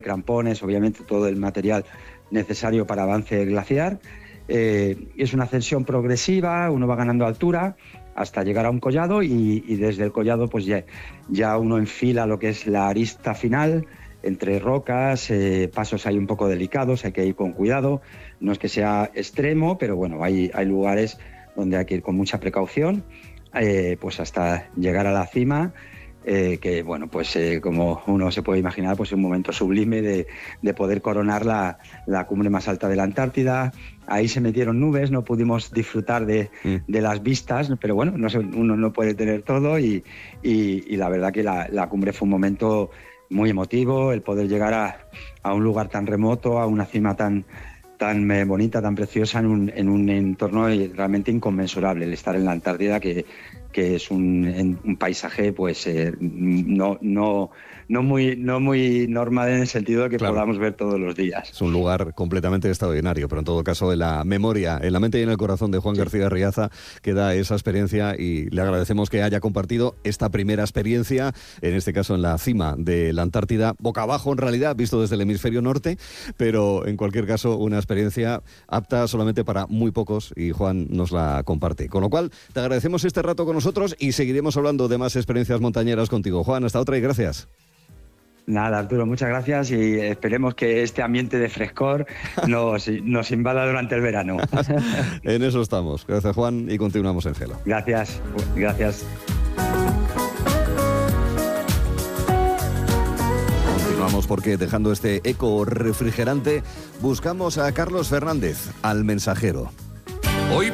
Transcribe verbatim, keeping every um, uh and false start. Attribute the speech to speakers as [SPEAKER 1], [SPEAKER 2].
[SPEAKER 1] crampones, obviamente todo el material necesario para avance glaciar. Eh, es una ascensión progresiva, uno va ganando altura hasta llegar a un collado y, y desde el collado pues ya, ya uno enfila lo que es la arista final entre rocas, eh, pasos hay un poco delicados, hay que ir con cuidado, no es que sea extremo, pero bueno, hay, hay lugares donde hay que ir con mucha precaución, eh, pues hasta llegar a la cima. Eh, que bueno, pues eh, como uno se puede imaginar, pues es un momento sublime de, de poder coronar la, la cumbre más alta de la Antártida. Ahí se metieron nubes, no pudimos disfrutar de, mm. de las vistas, pero bueno, no se, uno no puede tener todo y, y, y la verdad que la, la cumbre fue un momento muy emotivo, el poder llegar a, a un lugar tan remoto, a una cima tan tan bonita, tan preciosa, en un, en un entorno realmente inconmensurable, el estar en la Antártida, que, que es un, un paisaje pues eh, no, no, no, muy, no muy normal en el sentido de que claro, podamos ver todos los días.
[SPEAKER 2] Es un lugar completamente extraordinario, pero en todo caso en la memoria, en la mente y en el corazón de Juan sí. García Riaza queda esa experiencia y le agradecemos que haya compartido esta primera experiencia, en este caso en la cima de la Antártida, boca abajo en realidad, visto desde el hemisferio norte, pero en cualquier caso una experiencia experiencia apta solamente para muy pocos y Juan nos la comparte. Con lo cual, te agradecemos este rato con nosotros y seguiremos hablando de más experiencias montañeras contigo. Juan, hasta otra y gracias.
[SPEAKER 1] Nada, Arturo, muchas gracias y esperemos que este ambiente de frescor nos, nos invada durante el verano.
[SPEAKER 2] En eso estamos. Gracias, Juan, y continuamos en Gelo.
[SPEAKER 1] Gracias, gracias.
[SPEAKER 2] Vamos porque dejando este eco refrigerante buscamos a Carlos Fernández, al mensajero.
[SPEAKER 3] Hoy